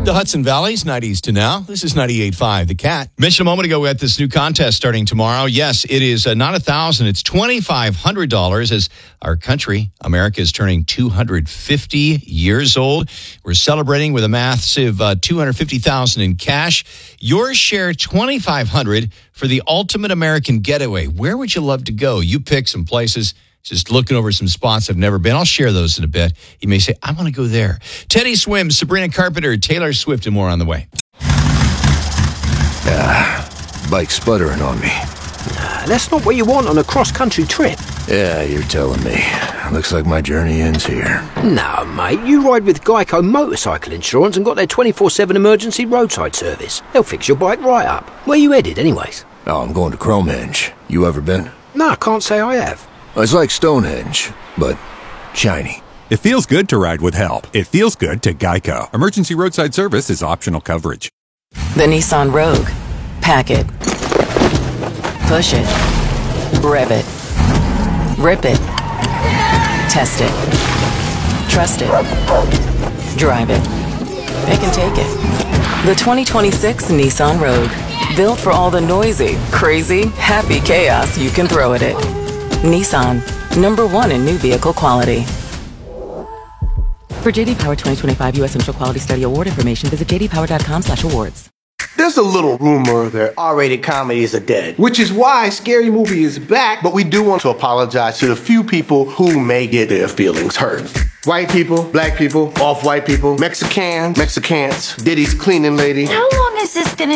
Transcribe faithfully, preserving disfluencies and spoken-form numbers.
The Hudson Valley's nineties to now. This is ninety-eight point five, The Cat. Mentioned a moment ago, we had this new contest starting tomorrow. Yes, it is uh, not one thousand dollars. It's twenty-five hundred dollars as our country, America, is turning two hundred fifty years old. We're celebrating with a massive uh, two hundred fifty thousand dollars in cash. Your share, twenty-five hundred dollars for the ultimate American getaway. Where would you love to go? You pick some places. Just looking over some spots I've never been. I'll share those in a bit. You may say, I want to go there. Teddy Swims, Sabrina Carpenter, Taylor Swift, and more on the way. Ah, bike sputtering on me. Nah, that's not what you want on a cross-country trip. Yeah, you're telling me. Looks like my journey ends here. No, mate, you ride with Geico Motorcycle Insurance and got their twenty-four seven emergency roadside service. They'll fix your bike right up. Where you headed, anyways? Oh, I'm going to Cromehenge. You ever been? No, I can't say I have. It's like Stonehenge, but shiny. It feels good to ride with help. It feels good to Geico. Emergency roadside service is optional coverage. The Nissan Rogue. Pack it. Push it. Rev it. Rip it. Test it. Trust it. Drive it. It can take it. The twenty twenty-six Nissan Rogue. Built for all the noisy, crazy, happy chaos you can throw at it. Nissan, number one in new vehicle quality. For J D Power twenty twenty-five U S Initial Quality Study Award information, visit j d power dot com slash awards. There's a little rumor that R-rated comedies are dead, which is why Scary Movie is back, but we do want to apologize to the few people who may get their feelings hurt. White people, black people, off-white people, Mexicans, Mexicans, Diddy's cleaning lady. How long is this gonna